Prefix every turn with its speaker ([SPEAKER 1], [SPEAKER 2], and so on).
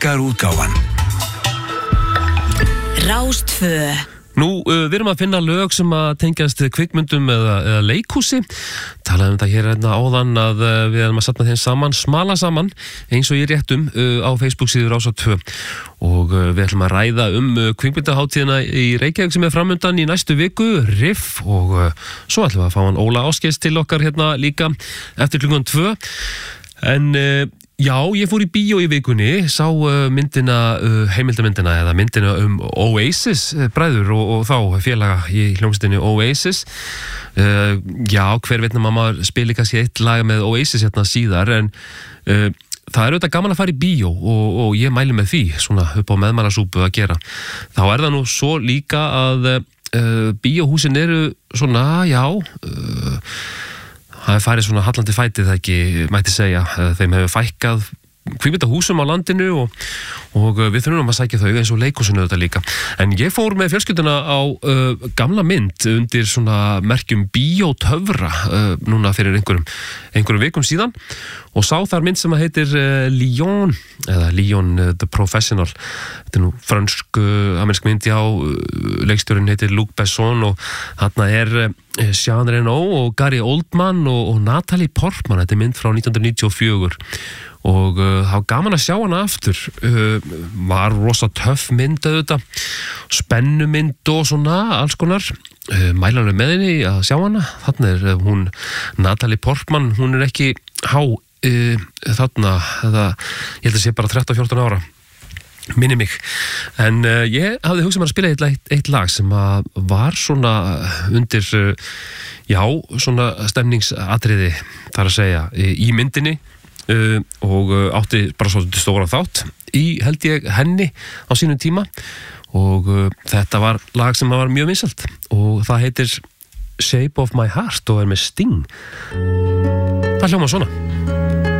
[SPEAKER 1] Borgarútgáfan.
[SPEAKER 2] Rástvö.
[SPEAKER 3] Nú, við erum að finna lög sem að tengjast kvikmyndum eða leikhúsi. Talaðum þetta hér áðan að við erum að safna þeim saman, smala saman, eins og ég réttum á Facebook-síðu Rástvö. Og við ætlum að ræða kvikmyndaháttíðina í Reykjavík sem framundan í næstu viku, RIF, og svo ætlum við að fá hann Óla Ásgeirs til okkar hérna líka eftir klukkan 2. En já, ég fór í bíó í vikunni, sá heimildamyndina eða myndina Oasis bræður og þá félaga í hljómsveitinni Oasis. Já, hver veit nema maður spili kannski eitt lag með Oasis hérna síðar, en það er auðvitað gaman að fara í bíó og ég mæli með því, svona upp á meðmælasúpu að gera. Þá er það nú svo líka að bíóhúsin eru svona, já, það er farið svona hallandi fæti, það ekki mætti segja. Þeim hefur fækkað kvikmyndahúsum á landinu og við þurfum að sækja þau eins og leikhúsinu þetta líka. En ég fór með fjölskylduna á gamla mynd undir svona merkjum bíótöfra núna fyrir einhverjum vikum síðan og sá þar mynd sem heitir Lyon The Professional. Þetta er nú frönsk-amerísk mynd, já, leikstjórinn heitir Luc Besson og þarna er Jean Reno og Gary Oldman og Natalie Portman. Þetta er mynd frá 1994 og það var gaman að sjá hana aftur. Var rosa töff mynd auðvitað, spennumynd og svona alls konar. Mælanlega með henni að sjá hana. Þarna er hún Natalie Portman, hún er ekki há þarna, ég held að sé bara 13-14 ára, minni mig. En ég hafði hugsað mér að spila eitt lag sem var svona undir, já, svona stemningsatriði, þar að segja, í myndinni og átti bara svolítið stóran þátt í, held ég, henni á sínum tíma og þetta var lag sem var mjög vinsælt og það heitir Shape of My Heart og er með Sting. Það hljómar svona.